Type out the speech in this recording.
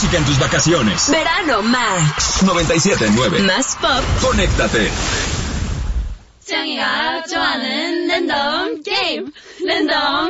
música en tus vacaciones. Verano Max 97.9. Más pop. Conéctate. 짱이가 좋아하는 랜덤 게임. 랜덤